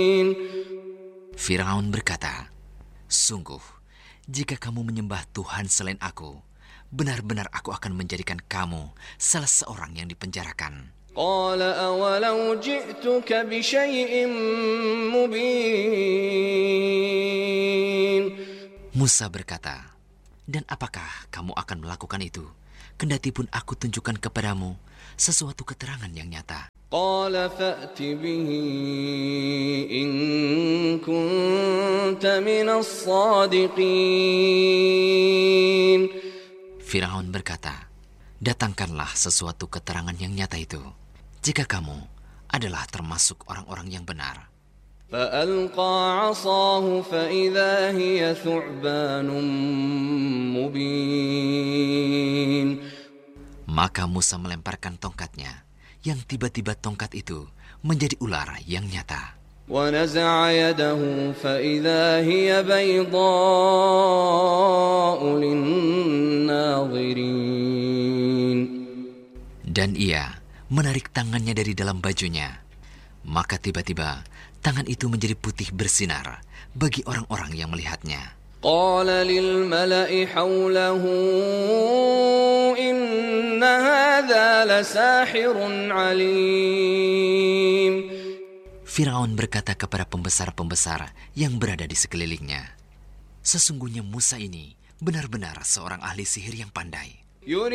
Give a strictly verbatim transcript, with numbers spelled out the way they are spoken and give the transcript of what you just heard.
Firaun berkata, "Sungguh, jika kamu menyembah Tuhan selain aku, benar-benar aku akan menjadikan kamu salah seorang yang dipenjarakan." قال أولو جئتك بشيء مبين. Musa berkata, "Dan apakah kamu akan melakukan itu, kendati pun aku tunjukkan kepadamu sesuatu keterangan yang nyata?" قال فأت به إن كنت من الصادقين. Firaun berkata, "Datangkanlah sesuatu keterangan yang nyata itu, jika kamu adalah termasuk orang-orang yang benar." فألقى عصاه فإذا هي ثعبان مبين. Maka Musa melemparkan tongkatnya, yang tiba-tiba tongkat itu menjadi ular yang nyata. ونزع يده فإذا هي بيضاء للناظرين. Dan ia menarik tangannya dari dalam bajunya, maka tiba-tiba tangan itu menjadi putih bersinar bagi orang-orang yang melihatnya. قال للملأ حوله إن هذا لساحر عليم. Firaun berkata kepada pembesar-pembesar yang berada di sekelilingnya, "Sesungguhnya Musa ini benar-benar seorang ahli sihir yang pandai."